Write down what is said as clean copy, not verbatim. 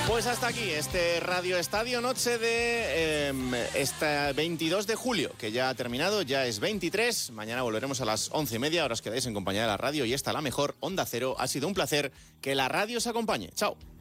Pues hasta aquí este Radio Estadio, noche de este 22 de julio, que ya ha terminado, ya es 23. Mañana volveremos a las 11:30. Ahora os quedáis en compañía de la radio y esta la mejor Onda Cero. Ha sido un placer que la radio os acompañe. Chao.